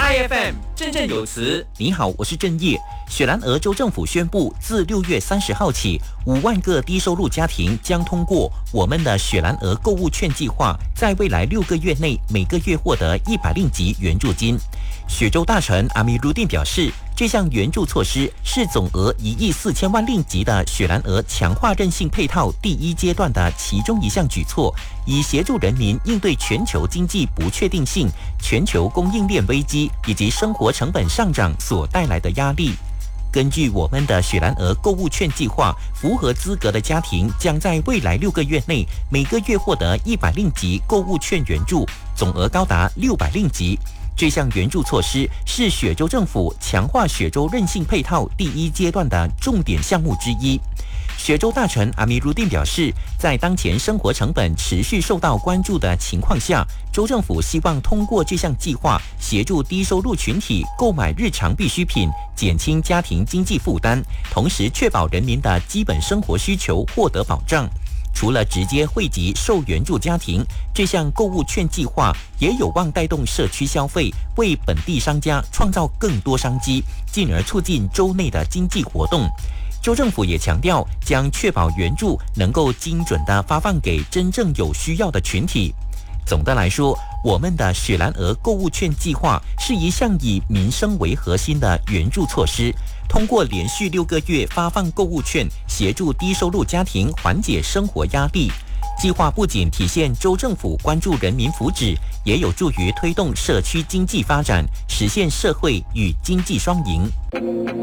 IFM 振振有词。 你好，我是郑业。雪兰莪州政府宣布，自6月30号起，5万个低收入家庭将通过我们的雪兰莪购物券计划，在未来6个月内每个月获得100令吉援助金。雪州大臣阿米鲁丁表示，这项援助措施是总额1亿4千万令吉的雪兰莪强化韧性配套第一阶段的其中一项举措，以协助人民应对全球经济不确定性、全球供应链危机以及生活成本上涨所带来的压力。根据我们的雪兰莪购物券计划，符合资格的家庭将在未来6个月内每个月获得100令吉购物券援助，总额高达600令吉。这项援助措施是雪州政府强化雪州韧性配套第一阶段的重点项目之一。雪州大臣阿米鲁丁表示，在当前生活成本持续受到关注的情况下，州政府希望通过这项计划，协助低收入群体购买日常必需品，减轻家庭经济负担，同时确保人民的基本生活需求获得保障。除了直接惠及受援助家庭，这项购物券计划也有望带动社区消费，为本地商家创造更多商机，进而促进州内的经济活动。州政府也强调，将确保援助能够精准地发放给真正有需要的群体。总的来说，我们的雪兰莪购物券计划是一项以民生为核心的援助措施，通过连续6个月发放购物券，协助低收入家庭缓解生活压力。计划不仅体现州政府关注人民福祉，也有助于推动社区经济发展，实现社会与经济双赢。